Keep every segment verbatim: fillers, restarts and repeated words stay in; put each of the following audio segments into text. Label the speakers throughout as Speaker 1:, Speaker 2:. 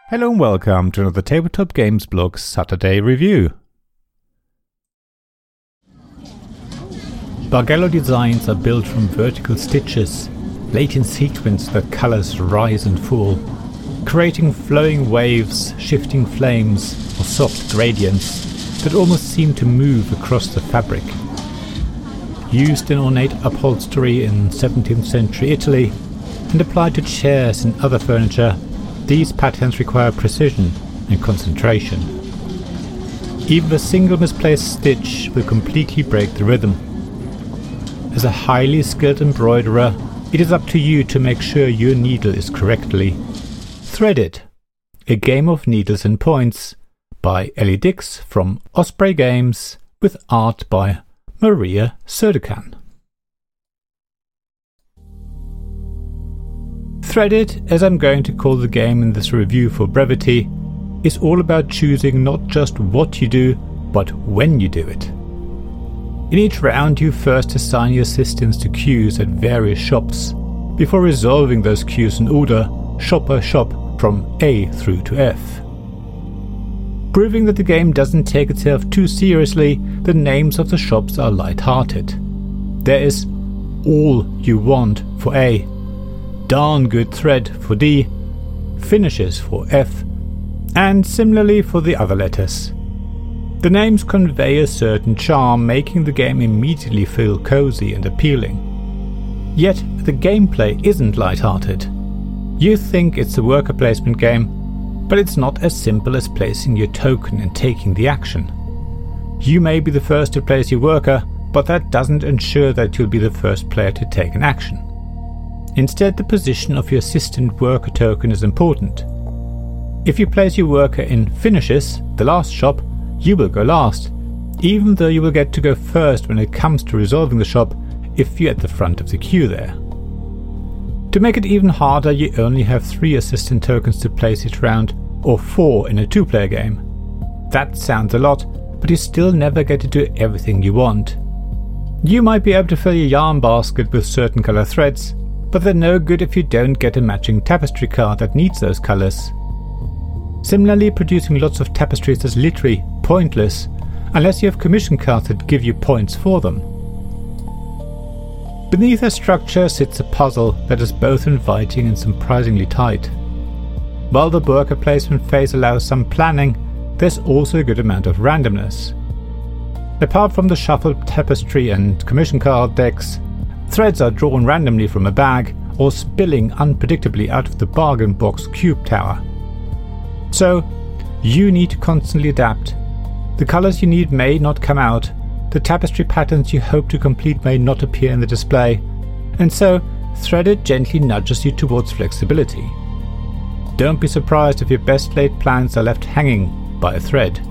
Speaker 1: Hello and welcome to another Tabletop Games Blog Saturday review. Bargello designs are built from vertical stitches, laid in sequence so that colours rise and fall, creating flowing waves, shifting flames, or soft gradients that almost seem to move across the fabric. Used in ornate upholstery in seventeenth century Italy and applied to chairs and other furniture, these patterns require precision and concentration. Even a single misplaced stitch will completely break the rhythm. As a highly skilled embroiderer, it is up to you to make sure your needle is correctly threaded. A game of needles and points by Ellie Dix from Osprey Games with art by Maria Söderkan. Threaded, as I'm going to call the game in this review for brevity, is all about choosing not just what you do, but when you do it. In each round you first assign your assistants to queues at various shops, before resolving those queues in order, shop by shop, from A through to F. Proving that the game doesn't take itself too seriously, the names of the shops are light-hearted. There is All You Want for A, Darn Good Thread for D, Finishes for F, and similarly for the other letters. The names convey a certain charm, making the game immediately feel cozy and appealing. Yet the gameplay isn't light-hearted. You think it's a worker placement game, but it's not as simple as placing your token and taking the action. You may be the first to place your worker, but that doesn't ensure that you'll be the first player to take an action. Instead, the position of your assistant worker token is important. If you place your worker in Finishes, the last shop, you will go last, even though you will get to go first when it comes to resolving the shop if you're at the front of the queue there. To make it even harder, you only have three assistant tokens to place each round, or four in a two-player game. That sounds a lot, but you still never get to do everything you want. You might be able to fill your yarn basket with certain colour threads, but they're no good if you don't get a matching tapestry card that needs those colours. Similarly, producing lots of tapestries is literally pointless, unless you have commission cards that give you points for them. Beneath a structure sits a puzzle that is both inviting and surprisingly tight. While the worker placement phase allows some planning, there's also a good amount of randomness. Apart from the shuffled tapestry and commission card decks, threads are drawn randomly from a bag or spilling unpredictably out of the bargain box cube tower. So, you need to constantly adapt. The colours you need may not come out, the tapestry patterns you hope to complete may not appear in the display, and so Threaded gently nudges you towards flexibility. Don't be surprised if your best laid plans are left hanging by a thread.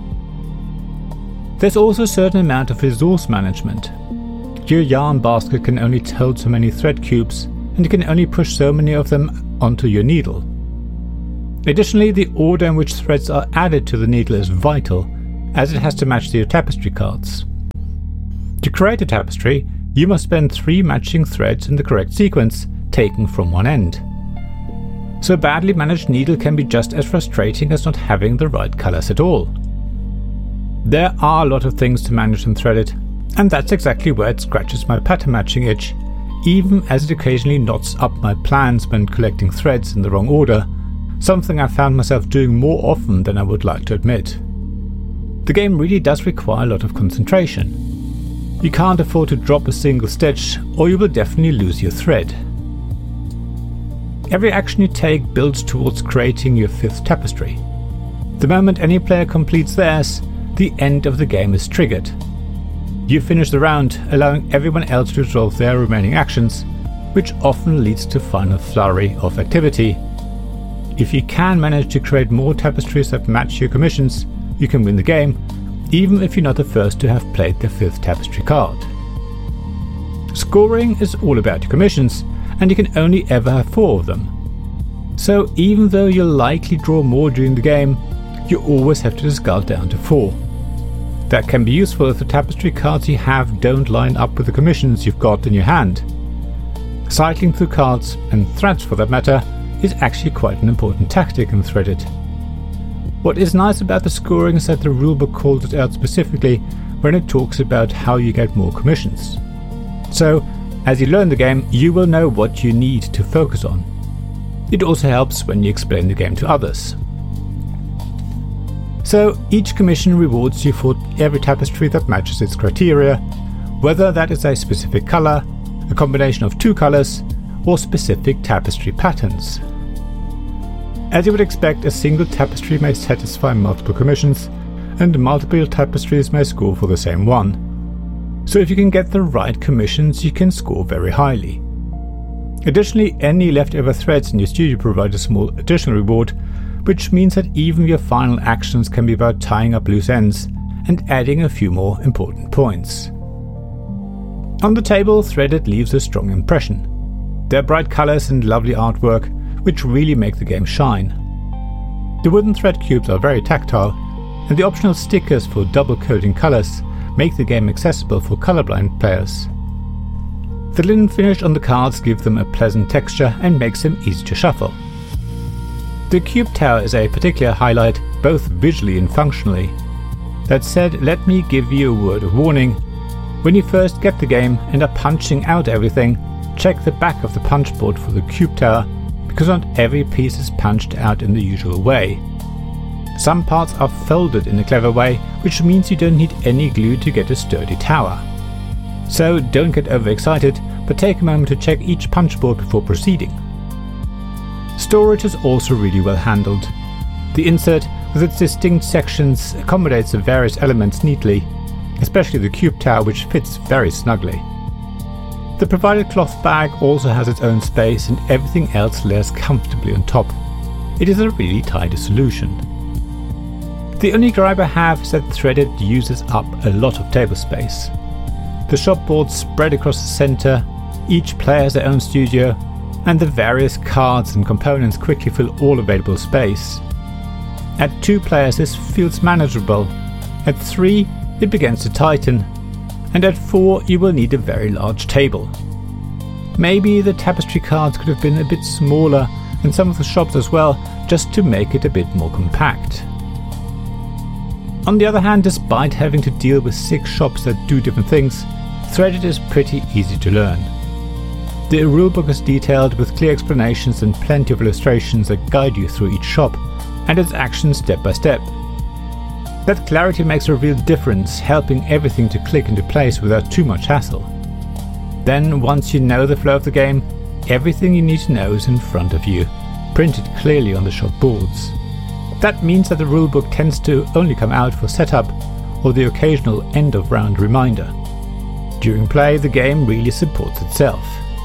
Speaker 1: There's also a certain amount of resource management. Your yarn basket can only hold so many thread cubes, and you can only push so many of them onto your needle. Additionally, the order in which threads are added to the needle is vital, as it has to match to your tapestry cards. To create a tapestry, you must spend three matching threads in the correct sequence, taken from one end. So a badly managed needle can be just as frustrating as not having the right colours at all. There are a lot of things to manage in Threaded, and that's exactly where it scratches my pattern matching itch, even as it occasionally knots up my plans when collecting threads in the wrong order, something I found myself doing more often than I would like to admit. The game really does require a lot of concentration. You can't afford to drop a single stitch, or you will definitely lose your thread. Every action you take builds towards creating your fifth tapestry. The moment any player completes theirs, the end of the game is triggered. You finish the round, allowing everyone else to resolve their remaining actions, which often leads to a final flurry of activity. If you can manage to create more tapestries that match your commissions, you can win the game, even if you're not the first to have played the fifth tapestry card. Scoring is all about your commissions, and you can only ever have four of them. So even though you'll likely draw more during the game, you always have to discard down to four. That can be useful if the tapestry cards you have don't line up with the commissions you've got in your hand. Cycling through cards, and threads for that matter, is actually quite an important tactic in Threaded. What is nice about the scoring is that the rulebook calls it out specifically when it talks about how you get more commissions. So, as you learn the game, you will know what you need to focus on. It also helps when you explain the game to others. So, each commission rewards you for every tapestry that matches its criteria, whether that is a specific colour, a combination of two colours, or specific tapestry patterns. As you would expect, a single tapestry may satisfy multiple commissions, and multiple tapestries may score for the same one. So if you can get the right commissions, you can score very highly. Additionally, any leftover threads in your studio provide a small additional reward, which means that even your final actions can be about tying up loose ends and adding a few more important points. On the table, Threaded leaves a strong impression. Their bright colours and lovely artwork, which really make the game shine. The wooden thread cubes are very tactile, and the optional stickers for double coding colours make the game accessible for colorblind players. The linen finish on the cards gives them a pleasant texture and makes them easy to shuffle. The cube tower is a particular highlight, both visually and functionally. That said, let me give you a word of warning. When you first get the game and are punching out everything, check the back of the punch board for the cube tower, because not every piece is punched out in the usual way. Some parts are folded in a clever way, which means you don't need any glue to get a sturdy tower. So don't get overexcited, but take a moment to check each punch board before proceeding. Storage is also really well handled. The insert, with its distinct sections, accommodates the various elements neatly, especially the cube tower, which fits very snugly. The provided cloth bag also has its own space, and everything else layers comfortably on top. It is a really tidy solution. The only gripe I have is that Threaded uses up a lot of table space. The shop boards spread across the centre, each player has their own studio, and the various cards and components quickly fill all available space. At two players this feels manageable, at three it begins to tighten, and at four you will need a very large table. Maybe the tapestry cards could have been a bit smaller, and some of the shops as well, just to make it a bit more compact. On the other hand, despite having to deal with six shops that do different things, Threaded is pretty easy to learn. The rulebook is detailed with clear explanations and plenty of illustrations that guide you through each shop and its actions step by step. That clarity makes a real difference, helping everything to click into place without too much hassle. Then, once you know the flow of the game, everything you need to know is in front of you, printed clearly on the shop boards. That means that the rulebook tends to only come out for setup or the occasional end-of-round reminder. During play, the game really supports itself.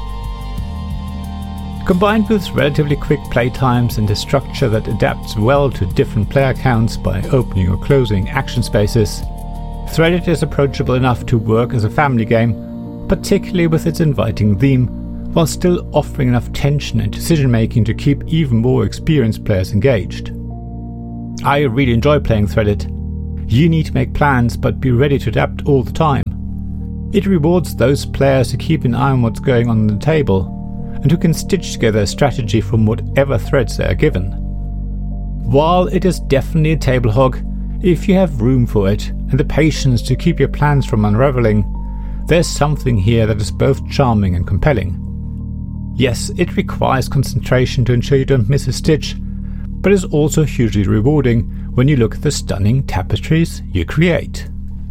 Speaker 1: Combined with relatively quick play times and a structure that adapts well to different player counts by opening or closing action spaces, Threaded is approachable enough to work as a family game, particularly with its inviting theme, while still offering enough tension and decision-making to keep even more experienced players engaged. I really enjoy playing Threaded. You need to make plans, but be ready to adapt all the time. It rewards those players who keep an eye on what's going on on the table, and who can stitch together a strategy from whatever threads they are given. While it is definitely a table hog, if you have room for it and the patience to keep your plans from unravelling, there's something here that is both charming and compelling. Yes, it requires concentration to ensure you don't miss a stitch, but is also hugely rewarding when you look at the stunning tapestries you create.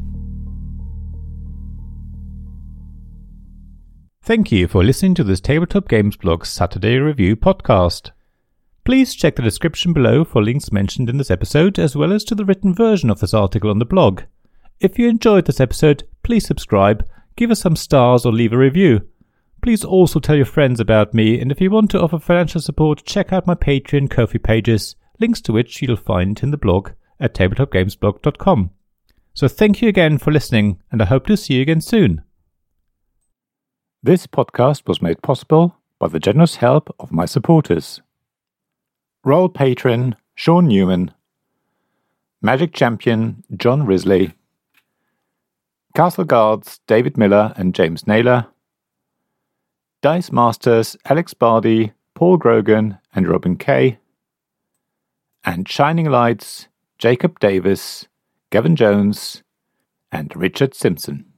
Speaker 1: Thank you for listening to this Tabletop Games Blog Saturday Review podcast. Please check the description below for links mentioned in this episode, as well as to the written version of this article on the blog. If you enjoyed this episode, please subscribe, give us some stars or leave a review. Please also tell your friends about me, and if you want to offer financial support, check out my Patreon and Ko-fi pages, links to which you'll find in the blog at tabletop games blog dot com. So thank you again for listening, and I hope to see you again soon. This podcast was made possible by the generous help of my supporters. Royal Patron Sean Newman, Magic Champion John Risley, Castle Guards David Miller and James Naylor, Dice Masters Alex Bardi, Paul Grogan and Robin Kay, and Shining Lights, Jacob Davis, Gavin Jones, and Richard Simpson.